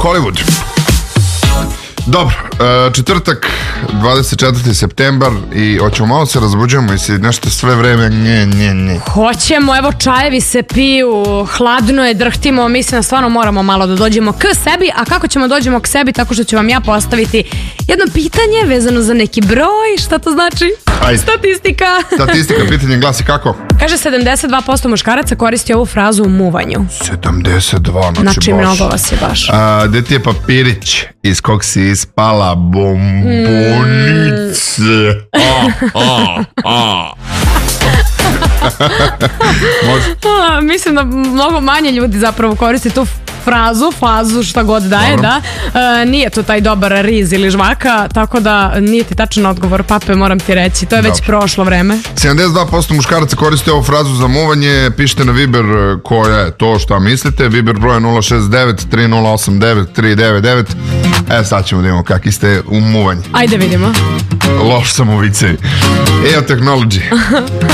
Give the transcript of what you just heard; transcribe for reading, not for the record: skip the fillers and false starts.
Hollywood. Dobro, četvrtak, 24. septembar i hoćemo malo se razbuđujemo i si nešto sve vreme nje. Hoćemo, evo čajevi se piju, hladno je, drhtimo, mislim da stvarno moramo malo da dođemo k sebi, a kako ćemo dođemo k sebi? Tako što ću vam ja postaviti jedno pitanje vezano za neki broj, šta to znači? Ajde. Statistika, pitanje glasi kako? Kaže 72% muškaraca koristi ovu frazu u muvanju. 72, znači mnogo vas je baš. Gde ti je papirić iz kog si ispala bombonice? Mislim da mnogo manje ljudi zapravo koristi tu fazu, šta god daje, da. Nije to taj dobar riz ili žvaka, tako da nije ti tačan odgovor, pape, moram ti reći. To je već prošlo vreme. 72% muškaraca koristi ovu frazu za muvanje. Pišite na Viber koja je to, šta mislite. Viber broja 069 3089 399. Sad ćemo da imamo kakvi ste u muvanju. Ajde vidimo. Loš sam u vicevi. Technology.